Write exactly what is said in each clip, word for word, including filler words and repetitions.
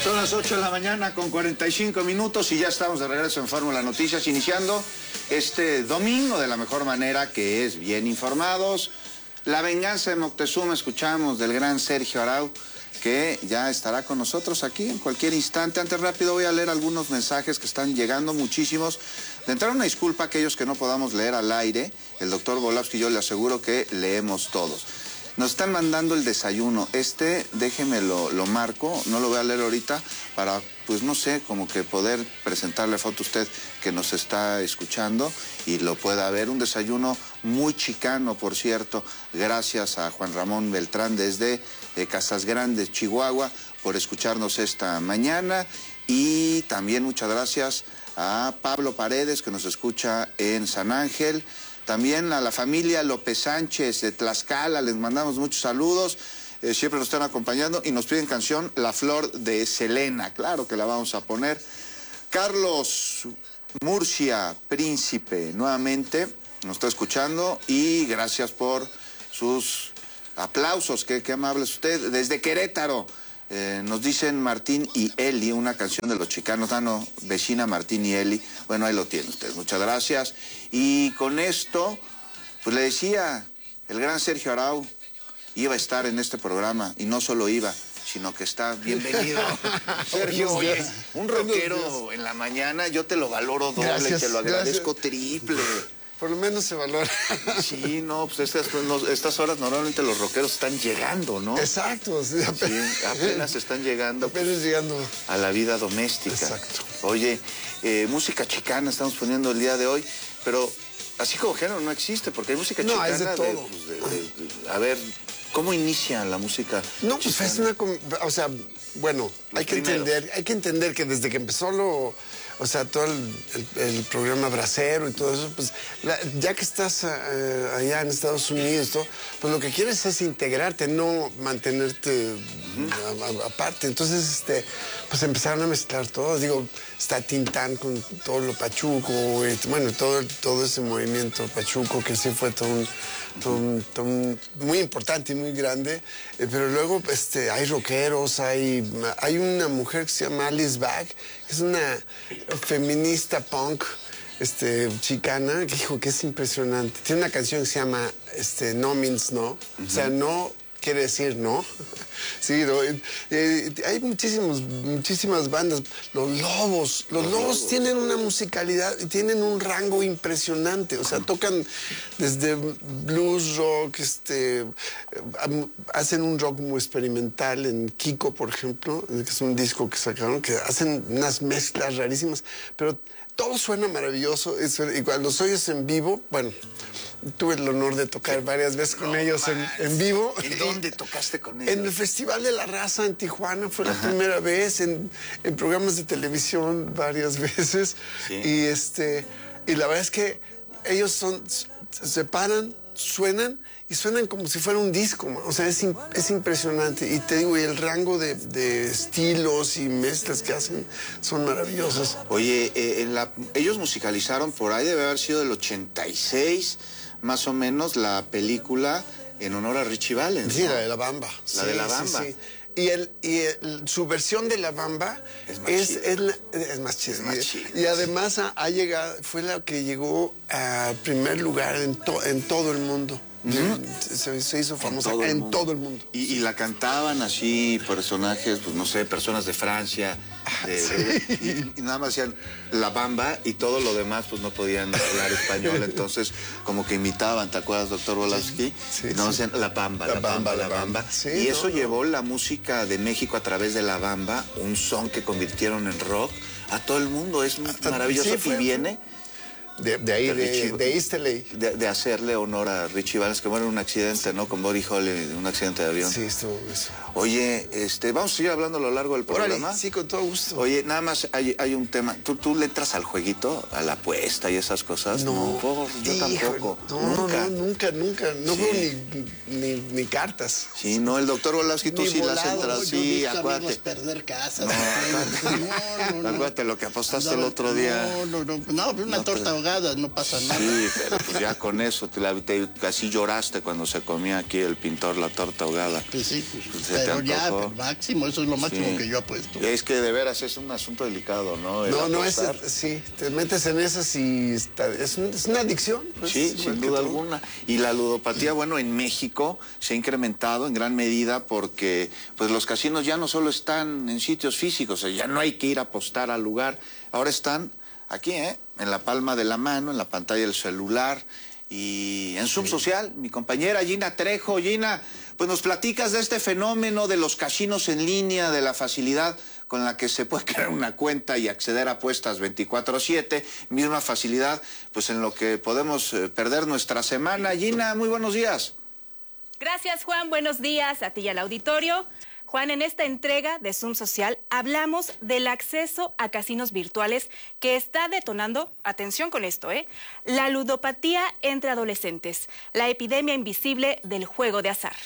Son las ocho de la mañana con cuarenta y cinco minutos y ya estamos de regreso en Fórmula Noticias, iniciando este domingo de la mejor manera, que es bien informados. La venganza de Moctezuma, escuchamos del gran Sergio Arau, que ya estará con nosotros aquí en cualquier instante. Antes, rápido, voy a leer algunos mensajes que están llegando, muchísimos. De entrada, una disculpa a aquellos que no podamos leer al aire. El doctor Volavsky, yo le aseguro que leemos todos. Nos están mandando el desayuno. Este, déjeme lo, lo marco, no lo voy a leer ahorita, para, pues no sé, como que poder presentarle foto a usted que nos está escuchando y lo pueda ver. Un desayuno muy chicano, por cierto. Gracias a Juan Ramón Beltrán desde eh, Casas Grandes, Chihuahua, por escucharnos esta mañana. Y también muchas gracias a Pablo Paredes, que nos escucha en San Ángel. También a la familia López Sánchez de Tlaxcala, les mandamos muchos saludos, eh, siempre nos están acompañando y nos piden canción La Flor de Selena, claro que la vamos a poner. Carlos Murcia, Príncipe, nuevamente nos está escuchando y gracias por sus aplausos, qué, qué amable es usted. Desde Querétaro, eh, nos dicen Martín y Eli, una canción de los chicanos, ah no, vecina Martín y Eli, bueno, ahí lo tiene usted, muchas gracias. Y con esto, pues le decía, el gran Sergio Arau iba a estar en este programa, y no solo iba, sino que está bienvenido. Sergio, oye, un rockero en la mañana, yo te lo valoro doble, gracias, te lo agradezco gracias. triple. Por lo menos se valora. Sí, no, pues estas, estas horas normalmente los rockeros están llegando, ¿no? Exacto. Sí, apenas, sí, apenas están llegando. Apenas pues, llegando. A la vida doméstica. Exacto. Oye, eh, música chicana estamos poniendo el día de hoy, pero así como género no existe, porque hay música no, chicana. Es de todo. De, pues, de, de, de, a ver, ¿cómo inicia la música No, pues chicana? es una... O sea, bueno, Los hay que primeros. entender, hay que entender que desde que empezó lo... O sea, todo el, el, el programa Bracero y todo eso, pues la, ya que estás eh, allá en Estados Unidos, todo, pues lo que quieres es integrarte, no mantenerte uh-huh. a, a, aparte. Entonces, este, pues empezaron a mezclar todo. Digo, está Tintán con todo lo pachuco, y, bueno, todo, todo ese movimiento pachuco que sí fue todo un, todo un, todo un muy importante y muy grande. Eh, pero luego este, hay rockeros, hay, hay una mujer que se llama Alice Bag, que es una feminista punk este, chicana, que dijo que es impresionante. Tiene una canción que se llama este, No Means No, uh-huh. o sea, no quiere decir no. Sí, no, eh, eh, hay muchísimos, muchísimas bandas. Los Lobos, los, los Lobos, Lobos tienen una musicalidad y tienen un rango impresionante. O sea, tocan desde blues, rock, este, hacen un rock muy experimental en Kiko, por ejemplo, que es un disco que sacaron, que hacen unas mezclas rarísimas, pero todo suena maravilloso. Y cuando los oyes en vivo, bueno, tuve el honor de tocar varias veces con no, ellos en, en vivo. ¿En dónde tocaste con ellos? En el Festival de la Raza en Tijuana, fue Ajá. la primera vez, en, en programas de televisión varias veces. Sí. Y, este, y la verdad es que ellos son, se paran, suenan y suenan como si fuera un disco. O sea, es, es impresionante. Y te digo, y el rango de, de estilos y mezclas que hacen son maravillosos. Oye, eh, en la, ellos musicalizaron por ahí, debe haber sido del ochenta y seis, más o menos, la película en honor a Richie Valens. Sí, ¿no? la de La Bamba. La sí, de La Bamba. Sí, sí. Y, el, y el, su versión de La Bamba es más es, chida. Es, la, es más chida. Es más chida. Y además ha, ha llegado, fue la que llegó a primer lugar en, to, en todo el mundo. Uh-huh. se, se hizo famosa en todo el en mundo. Todo el mundo. Y, y la cantaban así personajes, pues no sé, personas de Francia. De, sí. de, y, y nada más decían La Bamba y todo lo demás pues no podían hablar español, entonces como que imitaban, ¿te acuerdas, doctor Volavsky? Sí, sí, no decían sí. La Bamba, la, la Bamba, Bamba, la Bamba. Bamba. Sí, y eso no, llevó no. la música de México a través de La Bamba, un son que convirtieron en rock a todo el mundo, es maravilloso. Sí, fue, y viene De, de ahí, de, de, de East L A. De, de hacerle honor a Richie Valens, que muere en un accidente, ¿no? Con Buddy Holly, un accidente de avión. Sí, estuvo eso. Oye, este, vamos a seguir hablando a lo largo del programa. Órale, sí, con todo gusto. Oye, nada más hay, hay un tema. ¿Tú, ¿Tú le entras al jueguito, a la apuesta y esas cosas? No, no por, yo híjole, tampoco. No, nunca. no, nunca, nunca. No sí. juego ni, ni, ni cartas. Sí, no, el doctor Volavsky, tú ni sí volado, las entras. Yo sí, acuérdate. perder casas. No, no, no, no. Acuérdate lo que apostaste Andaba, el otro día. No, no, no. No, una no torta te... ahogada, no pasa nada. Sí, pero pues ya con eso, te, la, te, casi lloraste cuando se comía aquí el pintor la torta ahogada. Pues sí, pues, Pues pero ya, pues, máximo, eso es lo máximo sí. que yo apuesto. Es que de veras es un asunto delicado, ¿no? El No, no, es, apostar. sí, te metes en esas y está, es, un, es una adicción. Pues, Sí, sin duda alguna. Y la ludopatía, bueno, en México se ha incrementado en gran medida porque pues los casinos ya no solo están en sitios físicos, o sea, ya no hay que ir a apostar al lugar, ahora están aquí, ¿eh? En la palma de la mano, en la pantalla del celular y en Zoom sí. Social. Mi compañera Gina Trejo. Gina, pues nos platicas de este fenómeno de los casinos en línea, de la facilidad con la que se puede crear una cuenta y acceder a apuestas veinticuatro siete, misma facilidad pues en lo que podemos eh, perder nuestra semana. Gina, muy buenos días. Gracias, Juan, buenos días a ti y al auditorio. Juan, en esta entrega de Zoom Social hablamos del acceso a casinos virtuales que está detonando, atención con esto, ¿eh? la ludopatía entre adolescentes, la epidemia invisible del juego de azar.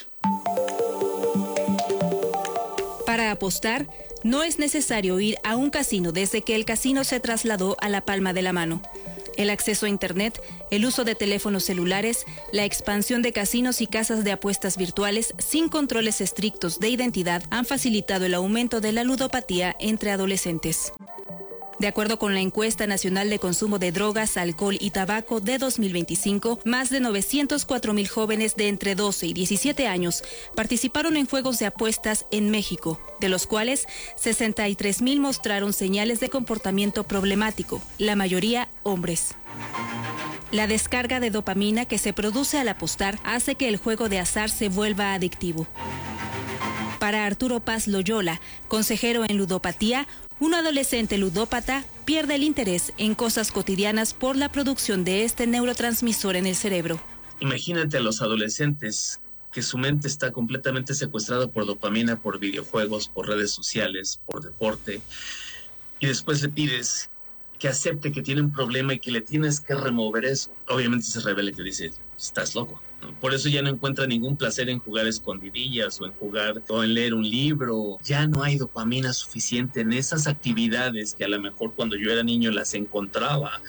Para apostar, no es necesario ir a un casino desde que el casino se trasladó a la palma de la mano. El acceso a Internet, el uso de teléfonos celulares, la expansión de casinos y casas de apuestas virtuales sin controles estrictos de identidad han facilitado el aumento de la ludopatía entre adolescentes. De acuerdo con la Encuesta Nacional de Consumo de Drogas, Alcohol y Tabaco de dos mil veinticinco, más de novecientos cuatro mil jóvenes de entre doce y diecisiete años participaron en juegos de apuestas en México, de los cuales sesenta y tres mil mostraron señales de comportamiento problemático, la mayoría hombres. La descarga de dopamina que se produce al apostar hace que el juego de azar se vuelva adictivo. Para Arturo Paz Loyola, consejero en ludopatía, un adolescente ludópata pierde el interés en cosas cotidianas por la producción de este neurotransmisor en el cerebro. Imagínate a los adolescentes que su mente está completamente secuestrada por dopamina, por videojuegos, por redes sociales, por deporte, y después le pides que acepte que tiene un problema y que le tienes que remover eso. Obviamente se revela y te dice, estás loco. ¿No? Por eso ya no encuentra ningún placer en jugar escondidillas o en jugar o en leer un libro. Ya no hay dopamina suficiente en esas actividades que a lo mejor cuando yo era niño las encontraba.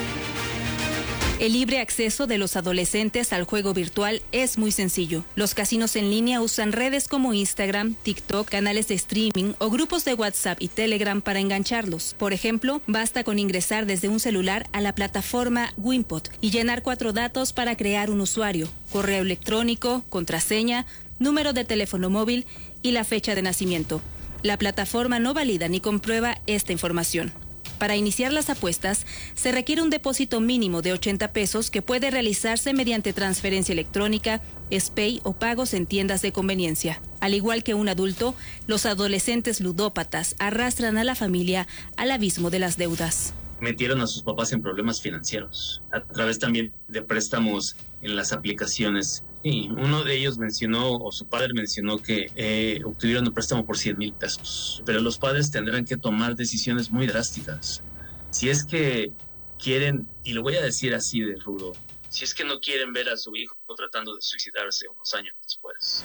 El libre acceso de los adolescentes al juego virtual es muy sencillo. Los casinos en línea usan redes como Instagram, TikTok, canales de streaming o grupos de WhatsApp y Telegram para engancharlos. Por ejemplo, basta con ingresar desde un celular a la plataforma Wimpot y llenar cuatro datos para crear un usuario: correo electrónico, contraseña, número de teléfono móvil y la fecha de nacimiento. La plataforma no valida ni comprueba esta información. Para iniciar las apuestas, se requiere un depósito mínimo de ochenta pesos que puede realizarse mediante transferencia electrónica, SPAY o pagos en tiendas de conveniencia. Al igual que un adulto, los adolescentes ludópatas arrastran a la familia al abismo de las deudas. Metieron a sus papás en problemas financieros, a través también de préstamos en las aplicaciones. Sí, uno de ellos mencionó, o su padre mencionó, que eh, obtuvieron un préstamo por cien mil pesos. Pero los padres tendrán que tomar decisiones muy drásticas. Si es que quieren, y lo voy a decir así de rudo, si es que no quieren ver a su hijo tratando de suicidarse unos años después.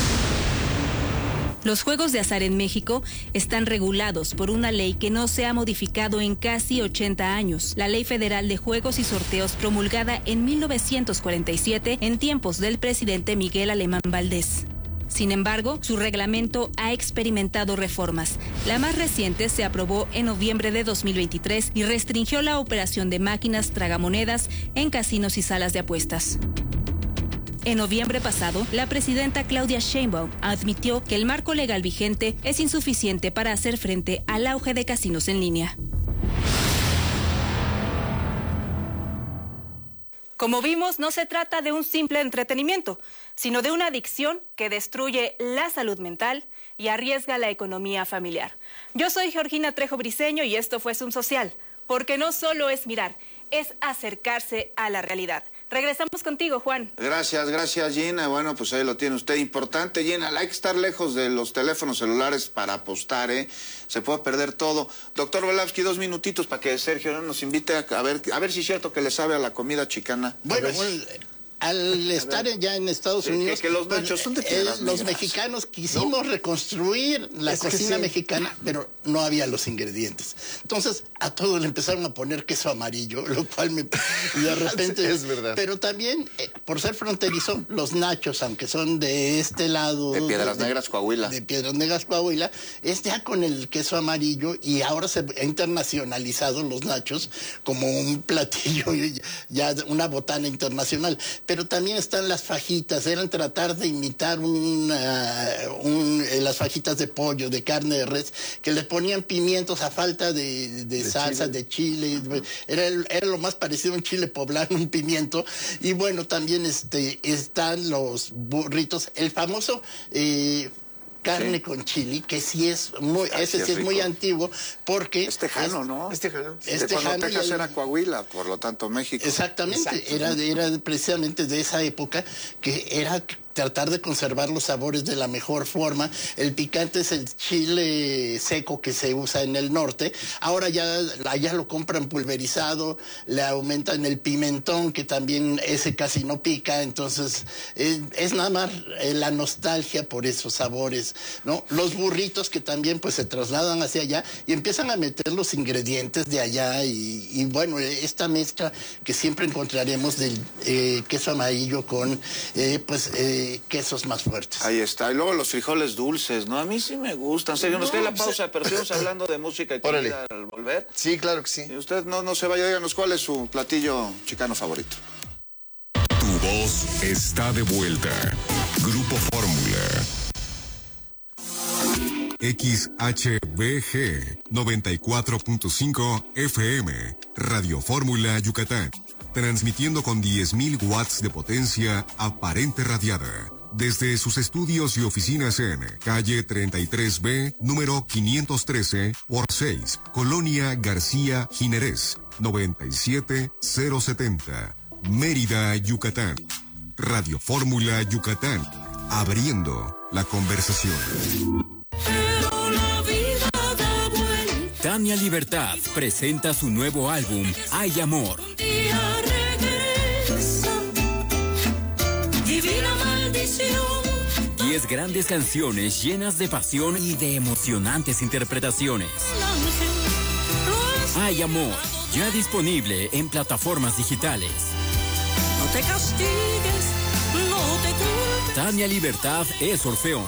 Los juegos de azar en México están regulados por una ley que no se ha modificado en casi ochenta años, la Ley Federal de Juegos y Sorteos, promulgada en mil novecientos cuarenta y siete en tiempos del presidente Miguel Alemán Valdés. Sin embargo, su reglamento ha experimentado reformas. La más reciente se aprobó en noviembre de dos mil veintitrés y restringió la operación de máquinas tragamonedas en casinos y salas de apuestas. En noviembre pasado, la presidenta Claudia Sheinbaum admitió que el marco legal vigente es insuficiente para hacer frente al auge de casinos en línea. Como vimos, no se trata de un simple entretenimiento, sino de una adicción que destruye la salud mental y arriesga la economía familiar. Yo soy Georgina Trejo Briceño y esto fue Zoom Social, porque no solo es mirar, es acercarse a la realidad. Regresamos contigo, Juan. Gracias, gracias, Gina. Bueno, pues ahí lo tiene usted. Importante, Gina, hay que estar lejos de los teléfonos celulares para apostar, ¿eh? Se puede perder todo. Doctor Velavsky, dos minutitos para que Sergio nos invite a, a ver a ver si es cierto que le sabe a la comida chicana. Bueno, bueno, al estar ya en Estados Unidos, que, que los nachos son de piedras eh, los negras. mexicanos quisimos ¿no? reconstruir la es cocina sí. mexicana, pero no había los ingredientes. Entonces, a todos le empezaron a poner queso amarillo, lo cual me... de repente... es verdad. Pero también, eh, por ser fronterizo, los nachos, aunque son de este lado... De Piedras de, Negras, Coahuila. De Piedras Negras, Coahuila, es ya con el queso amarillo y ahora se ha internacionalizado los nachos como un platillo, ya una botana internacional. Pero también están las fajitas, eran tratar de imitar una, un, las fajitas de pollo, de carne de res, que le ponían pimientos a falta de, de, de salsa, chile. de chile. Era, era lo más parecido a un chile poblano, un pimiento. Y bueno, también este, están los burritos, el famoso... Eh, carne sí. con chili, que sí es muy, Ay, ese sí es, es muy antiguo, porque... Es tejano, es, ¿no? Es tejano. Es de tejano. Cuando Texas el, era Coahuila, por lo tanto México. Exactamente, Exacto. era, era precisamente de esa época que era... tratar de conservar los sabores de la mejor forma. El picante es el chile seco que se usa en el norte. Ahora ya allá lo compran pulverizado, le aumentan el pimentón, que también ese casi no pica. Entonces, es, es nada más la nostalgia por esos sabores, ¿no? Los burritos que también pues se trasladan hacia allá y empiezan a meter los ingredientes de allá y, y bueno, esta mezcla que siempre encontraremos del eh, queso amarillo con eh, pues eh, quesos más fuertes. Ahí está. Y luego los frijoles dulces, ¿no? A mí sí me gustan. Serio, nos queda la pausa, pero seguimos hablando de música y comida al volver. Sí, claro que sí. Y usted no, no se vaya, díganos cuál es su platillo chicano favorito. Tu voz está de vuelta. Grupo Fórmula. X H B G noventa y cuatro punto cinco F M. Radio Fórmula Yucatán. Transmitiendo con diez mil watts de potencia aparente radiada. Desde sus estudios y oficinas en calle treinta y tres B, número quinientos trece por seis, Colonia García Jiménez, noventa y siete mil setenta, Mérida, Yucatán. Radio Fórmula Yucatán, abriendo la conversación. Tania Libertad presenta su nuevo álbum, Hay Amor. Diez grandes canciones llenas de pasión y de emocionantes interpretaciones. Hay Amor, ya disponible en plataformas digitales. No te castigues, no te culpes. Tania Libertad es Orfeón.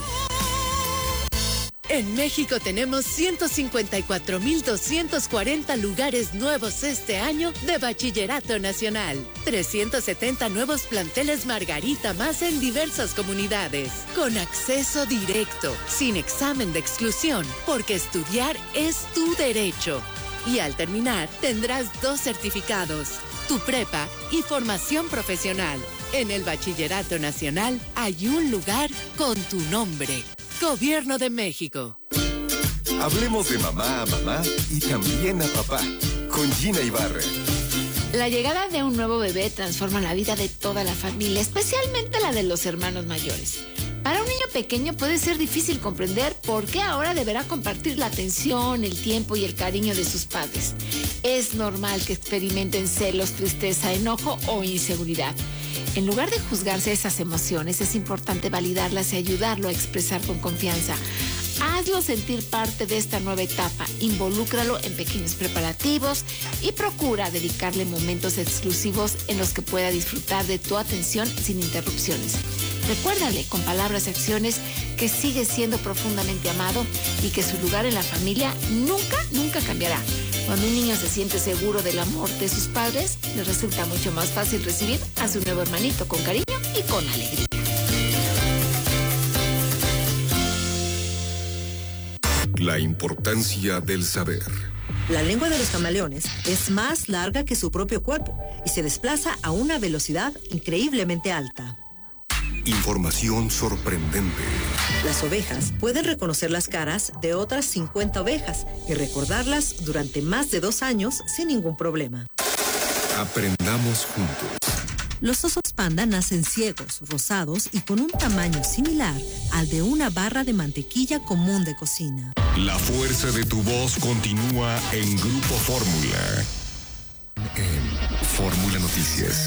En México tenemos ciento cincuenta y cuatro mil doscientos cuarenta lugares nuevos este año de Bachillerato Nacional. trescientos setenta nuevos planteles Margarita más en diversas comunidades. Con acceso directo, sin examen de exclusión, porque estudiar es tu derecho. Y al terminar, tendrás dos certificados, tu prepa y formación profesional. En el Bachillerato Nacional hay un lugar con tu nombre. Gobierno de México. Hablemos de mamá a mamá y también a papá, con Gina Ibarra. La llegada de un nuevo bebé transforma la vida de toda la familia, especialmente la de los hermanos mayores. Para un niño pequeño puede ser difícil comprender por qué ahora deberá compartir la atención, el tiempo y el cariño de sus padres. Es normal que experimenten celos, tristeza, enojo o inseguridad. En lugar de juzgarse esas emociones, es importante validarlas y ayudarlo a expresar con confianza. Hazlo sentir parte de esta nueva etapa, involúcralo en pequeños preparativos y procura dedicarle momentos exclusivos en los que pueda disfrutar de tu atención sin interrupciones. Recuérdale con palabras y acciones que sigue siendo profundamente amado y que su lugar en la familia nunca, nunca cambiará. Cuando un niño se siente seguro del amor de sus padres, le resulta mucho más fácil recibir a su nuevo hermanito con cariño y con alegría. La importancia del saber. La lengua de los camaleones es más larga que su propio cuerpo y se desplaza a una velocidad increíblemente alta. Información sorprendente. Las ovejas pueden reconocer las caras de otras cincuenta ovejas y recordarlas durante más de dos años sin ningún problema. Aprendamos juntos. Los osos panda nacen ciegos, rosados y con un tamaño similar al de una barra de mantequilla común de cocina. La fuerza de tu voz continúa en Grupo Fórmula. En Fórmula Noticias.